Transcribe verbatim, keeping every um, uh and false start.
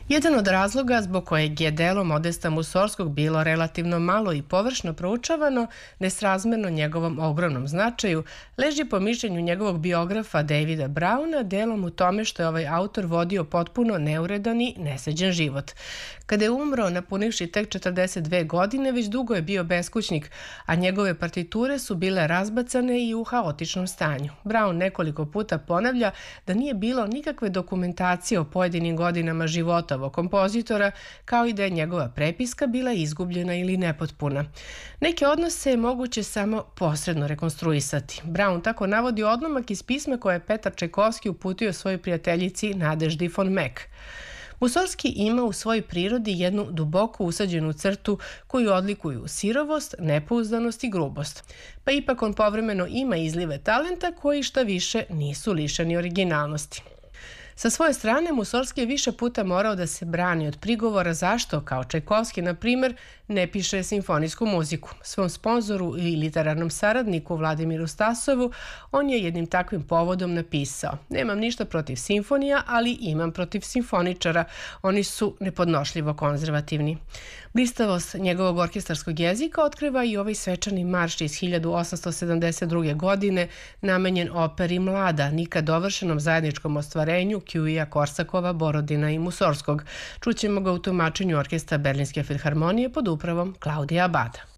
Jedan od razloga zbog kojeg je delo Modesta Mussorgskog bilo relativno malo i površno proučavano, nesrazmerno njegovom ogromnom značaju, leži po mišljenju njegovog biografa Davida Browna delom u tome što je ovaj autor vodio potpuno neuredan i nesređen život. Kada je umro, napunivši tek četrdeset dve godine, već dugo je bio beskućnik, a njegove partiture su bile razbacane i u haotičnom stanju. Brown nekoliko puta ponavlja da nije bilo nikakve dokumentacije o pojedinim godinama života ovog kompozitora, kao i da je njegova prepiska bila izgubljena ili nepotpuna. Neke odnose je moguće samo posredno rekonstruisati. Brown tako navodi odlomak iz pisma koje je Petar Čajkovski uputio svojoj prijateljici Nadeždi von Meck. Mussorgski ima u svojoj prirodi jednu duboko usađenu crtu koju odlikuju sirovost, nepouzdanost i grubost. Pa ipak on povremeno ima izlive talenta koji šta više nisu lišeni originalnosti. Sa svoje strane, Mussorgski je više puta morao da se brani od prigovora zašto, kao Čajkovski, na primer, ne piše simfonijsku muziku. Svom sponzoru i literarnom saradniku Vladimiru Stasovu on je jednim takvim povodom napisao: "Nemam ništa protiv simfonija, ali imam protiv simfoničara. Oni su nepodnošljivo konzervativni." Blistavost njegovog orkestarskog jezika otkriva i ovaj svečani marš iz hiljadu osamsto sedamdeset druge. godine, namenjen operi Mlada, nikad dovršenom zajedničkom ostvarenju Kjuija, Korsakova, Borodina i Mussorgskog. Čućemo ga u tumačenju orkestra Berlinske filharmonije pod upravom Klaudija Abada.